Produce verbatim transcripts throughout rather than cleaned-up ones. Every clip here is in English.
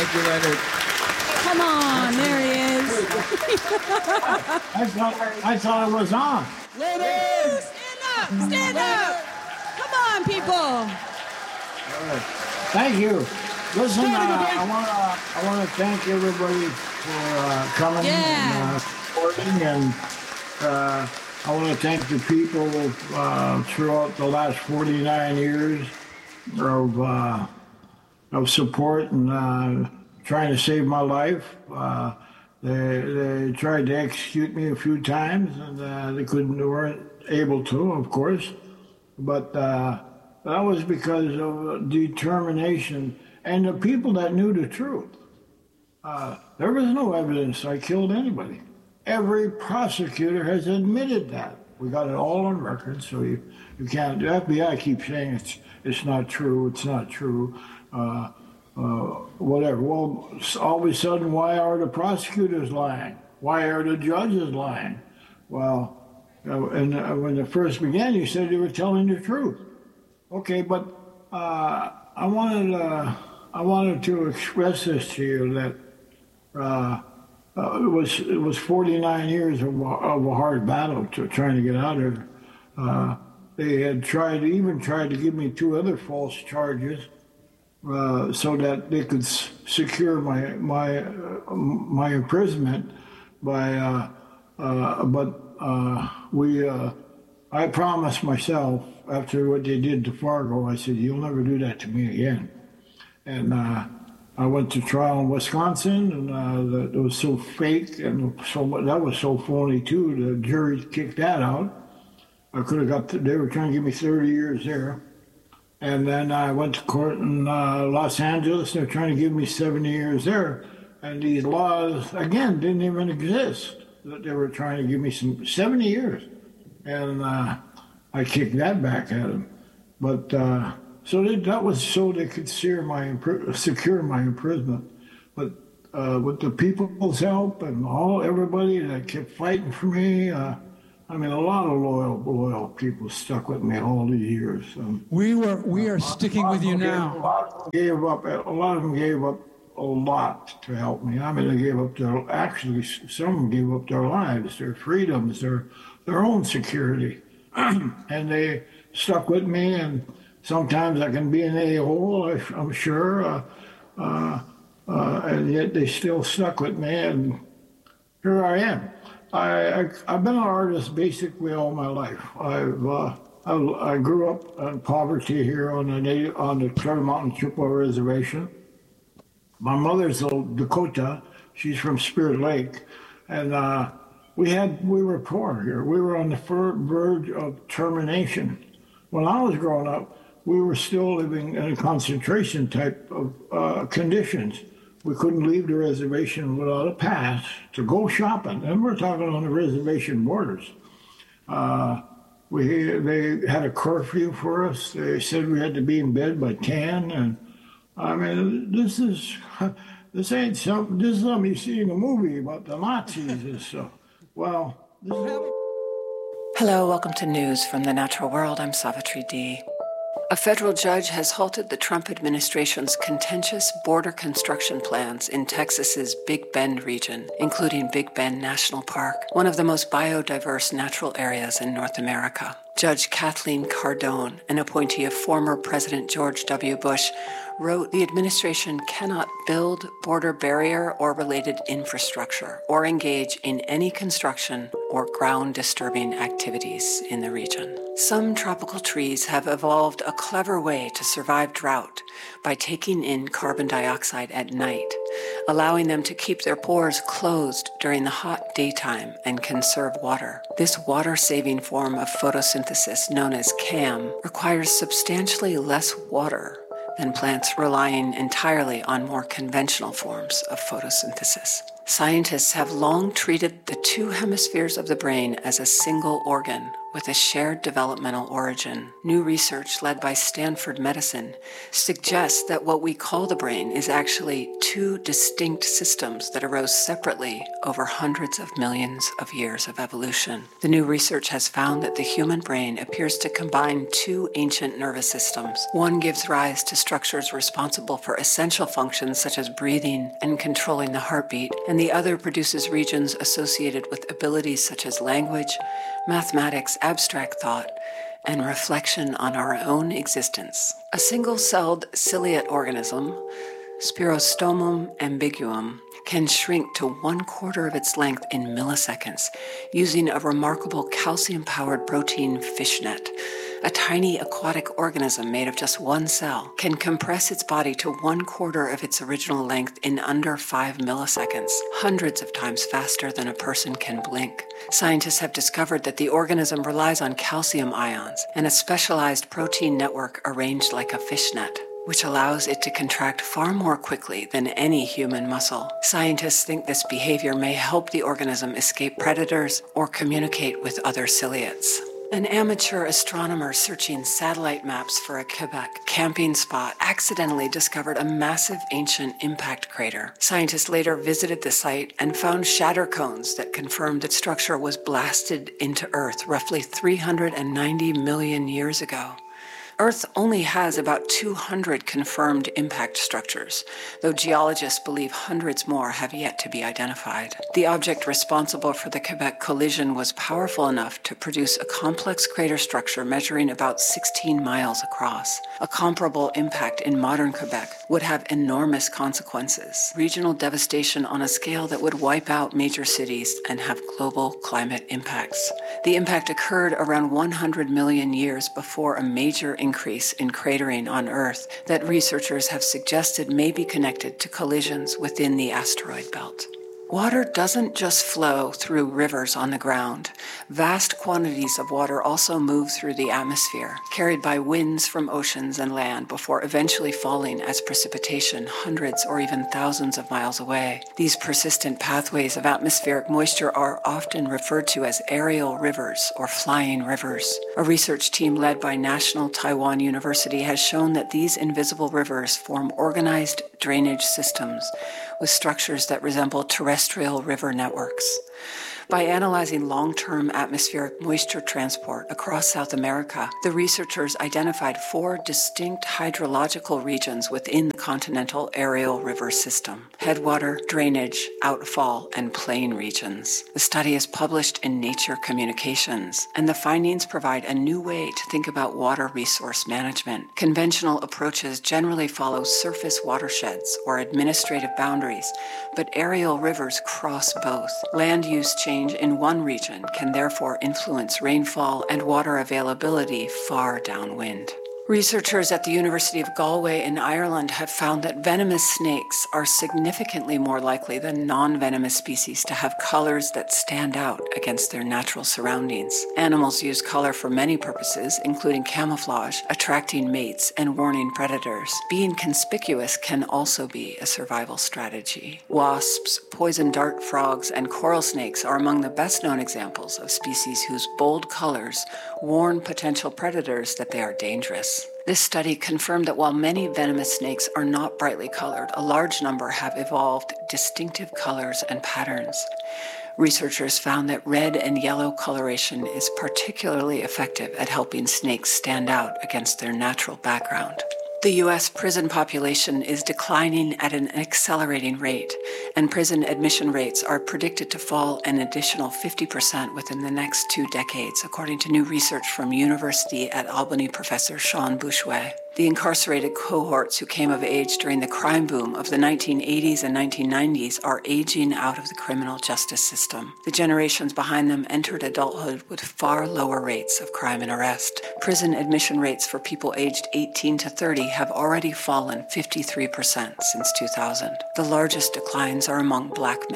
Thank you, Leonard. Come on, there he is. I thought, I thought it was on. Leonard! Stand up! Stand up! Come on, people. Thank you. Listen, uh, I want to I want to thank everybody for uh, coming Yeah. and uh, supporting, and uh, I want to thank the people uh, throughout the last forty-nine years of uh, of support and uh, trying to save my life. Uh, they they tried to execute me a few times, and uh, they couldn't, they weren't able to, of course, but uh, that was because of determination and the people that knew the truth. Uh, there was no evidence I killed anybody. Every prosecutor has admitted that. We got it all on record, so you, you can't. The F B I keeps saying it's it's not true, it's not true, uh, uh, whatever. Well, all of a sudden, why are the prosecutors lying? Why are the judges lying? Well, uh, and uh, when it first began, you said you were telling the truth. Okay, but uh, I wanted uh, I wanted to express this to you that. Uh, Uh, it was it was forty-nine years of, of a hard battle to trying to get out of it. Uh, they had tried, even tried to give me two other false charges, uh, so that they could s- secure my my uh, my imprisonment. By uh, uh, but uh, we uh, I promised myself after what they did to Fargo, I said, "You'll never do that to me again," and. Uh, I went to trial in Wisconsin, and uh, the, it was so fake, and so that was so phony too. The jury kicked that out. I could have got. To, they were trying to give me thirty years there, and then I went to court in uh, Los Angeles. They're trying to give me seventy years there, and these laws again didn't even exist. That they were trying to give me some seventy years, and uh, I kicked that back at them, but. Uh, So they, that was so they could secure my, secure my imprisonment. But uh, with the people's help and all everybody that kept fighting for me, uh, I mean, a lot of loyal, loyal people stuck with me all these years. Um, we were, we are sticking with you now. Gave, a lot of them gave up. A lot of them gave up a lot to help me. I mean, they gave up their actually some of them gave up their lives, their freedoms, their their own security, and they stuck with me. And sometimes I can be an a-hole, I'm sure, uh, uh, uh, and yet they still stuck with me, and here I am. I, I, I've been an artist basically all my life. I've uh, I, I grew up in poverty here on the native, on the Turtle Mountain Chippewa Reservation. My mother's a Dakota. She's from Spirit Lake, and uh, we had we were poor here. We were on the verge of termination. When I was growing up, we were still living in a concentration type of uh, conditions. We couldn't leave the reservation without a pass to go shopping. And we're talking on the reservation borders. Uh, we They had a curfew for us. They said we had to be in bed by ten. And I mean, this is, this ain't something, this is something you see in a movie about the Nazis and stuff. Well, this is... Hello, welcome to News from the Natural World. I'm Savitri D. A federal judge has halted the Trump administration's contentious border construction plans in Texas's Big Bend region, including Big Bend National Park, one of the most biodiverse natural areas in North America. Judge Kathleen Cardone, an appointee of former President George W. Bush, wrote the administration cannot build border barrier or related infrastructure or engage in any construction or ground-disturbing activities in the region. Some tropical trees have evolved a clever way to survive drought by taking in carbon dioxide at night, allowing them to keep their pores closed during the hot daytime and conserve water. This water-saving form of photosynthesis, known as C A M, requires substantially less water than plants relying entirely on more conventional forms of photosynthesis. Scientists have long treated the two hemispheres of the brain as a single organ with a shared developmental origin. New research led by Stanford Medicine suggests that what we call the brain is actually two distinct systems that arose separately over hundreds of millions of years of evolution. The new research has found that the human brain appears to combine two ancient nervous systems. One gives rise to structures responsible for essential functions such as breathing and controlling the heartbeat, and the other produces regions associated with abilities such as language, mathematics, abstract thought, and reflection on our own existence. A single-celled ciliate organism, Spirostomum ambiguum, can shrink to one quarter of its length in milliseconds using a remarkable calcium-powered protein fishnet. A tiny aquatic organism made of just one cell can compress its body to one quarter of its original length in under five milliseconds, hundreds of times faster than a person can blink. Scientists have discovered that the organism relies on calcium ions and a specialized protein network arranged like a fishnet, which allows it to contract far more quickly than any human muscle. Scientists think this behavior may help the organism escape predators or communicate with other ciliates. An amateur astronomer searching satellite maps for a Quebec camping spot accidentally discovered a massive ancient impact crater. Scientists later visited the site and found shatter cones that confirmed the structure was blasted into Earth roughly three hundred ninety million years ago. Earth only has about two hundred confirmed impact structures, though geologists believe hundreds more have yet to be identified. The object responsible for the Quebec collision was powerful enough to produce a complex crater structure measuring about sixteen miles across. A comparable impact in modern Quebec would have enormous consequences, regional devastation on a scale that would wipe out major cities and have global climate impacts. The impact occurred around one hundred million years before a major increase in cratering on Earth that researchers have suggested may be connected to collisions within the asteroid belt. Water doesn't just flow through rivers on the ground. Vast quantities of water also move through the atmosphere, carried by winds from oceans and land before eventually falling as precipitation hundreds or even thousands of miles away. These persistent pathways of atmospheric moisture are often referred to as aerial rivers or flying rivers. A research team led by National Taiwan University has shown that these invisible rivers form organized drainage systems with structures that resemble terrestrial river networks. By analyzing long-term atmospheric moisture transport across South America, the researchers identified four distinct hydrological regions within the continental aerial river system: headwater, drainage, outfall, and plain regions. The study is published in Nature Communications, and the findings provide a new way to think about water resource management. Conventional approaches generally follow surface watersheds or administrative boundaries, but aerial rivers cross both. Land use change in one region can therefore influence rainfall and water availability far downwind. Researchers at the University of Galway in Ireland have found that venomous snakes are significantly more likely than non-venomous species to have colors that stand out against their natural surroundings. Animals use color for many purposes, including camouflage, attracting mates, and warning predators. Being conspicuous can also be a survival strategy. Wasps, poison dart frogs, and coral snakes are among the best-known examples of species whose bold colors warn potential predators that they are dangerous. This study confirmed that while many venomous snakes are not brightly colored, a large number have evolved distinctive colors and patterns. Researchers found that red and yellow coloration is particularly effective at helping snakes stand out against their natural background. The U S prison population is declining at an accelerating rate, and prison admission rates are predicted to fall an additional fifty percent within the next two decades, according to new research from University at Albany professor Sean Bouchouet. The incarcerated cohorts who came of age during the crime boom of the nineteen eighties and nineteen nineties are aging out of the criminal justice system. The generations behind them entered adulthood with far lower rates of crime and arrest. Prison admission rates for people aged eighteen to thirty have already fallen fifty-three percent since two thousand. The largest declines are among Black men.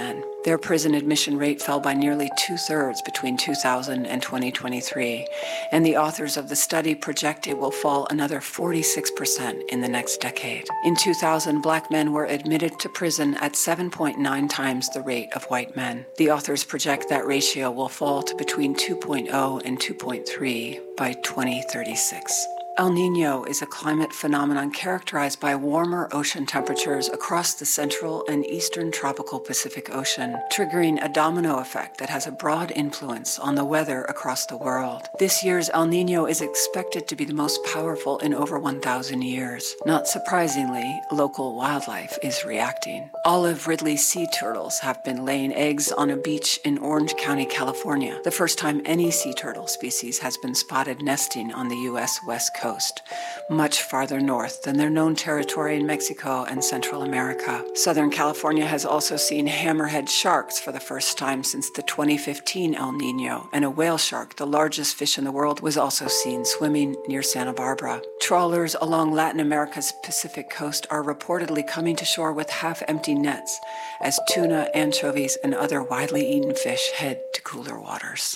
Their prison admission rate fell by nearly two-thirds between two thousand and twenty twenty-three, and the authors of the study project it will fall another forty-six percent in the next decade. In two thousand, black men were admitted to prison at seven point nine times the rate of white men. The authors project that ratio will fall to between two point oh and two point three by twenty thirty-six. El Niño is a climate phenomenon characterized by warmer ocean temperatures across the central and eastern tropical Pacific Ocean, triggering a domino effect that has a broad influence on the weather across the world. This year's El Niño is expected to be the most powerful in over one thousand years. Not surprisingly, local wildlife is reacting. Olive Ridley sea turtles have been laying eggs on a beach in Orange County, California, the first time any sea turtle species has been spotted nesting on the U S West Coast. Coast, much farther north than their known territory in Mexico and Central America. Southern California has also seen hammerhead sharks for the first time since the twenty fifteen El Niño, and a whale shark, the largest fish in the world, was also seen swimming near Santa Barbara. Trawlers along Latin America's Pacific coast are reportedly coming to shore with half-empty nets as tuna, anchovies, and other widely eaten fish head to cooler waters.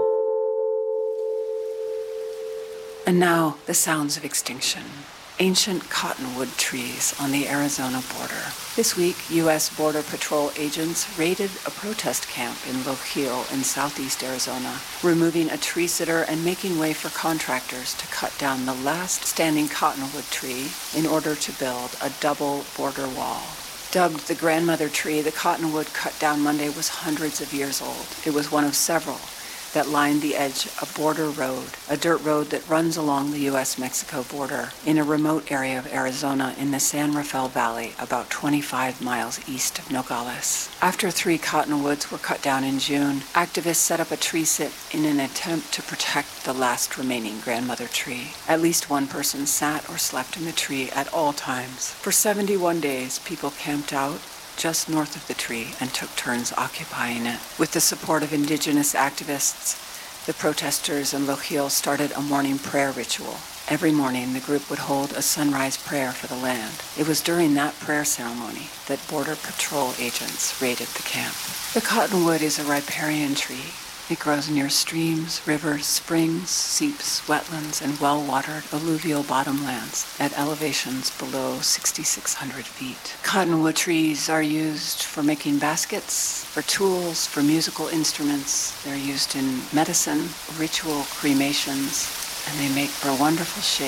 And now, the sounds of extinction. Ancient cottonwood trees on the Arizona border. This week, U S Border Patrol agents raided a protest camp in Lochiel in southeast Arizona, removing a tree sitter and making way for contractors to cut down the last standing cottonwood tree in order to build a double border wall. Dubbed the grandmother tree, the cottonwood cut down Monday was hundreds of years old. It was one of several that lined the edge of Border Road, a dirt road that runs along the U S Mexico border in a remote area of Arizona in the San Rafael Valley, about twenty-five miles east of Nogales. After three cottonwoods were cut down in June, activists set up a tree sit in an attempt to protect the last remaining grandmother tree. At least one person sat or slept in the tree at all times. For seventy-one days, people camped out just north of the tree and took turns occupying it. With the support of indigenous activists, the protesters in Lochiel started a morning prayer ritual. Every morning, the group would hold a sunrise prayer for the land. It was during that prayer ceremony that Border Patrol agents raided the camp. The cottonwood is a riparian tree. It grows near streams, rivers, springs, seeps, wetlands, and well-watered alluvial bottomlands at elevations below six thousand six hundred feet. Cottonwood trees are used for making baskets, for tools, for musical instruments. They're used in medicine, ritual cremations, and they make for wonderful shade.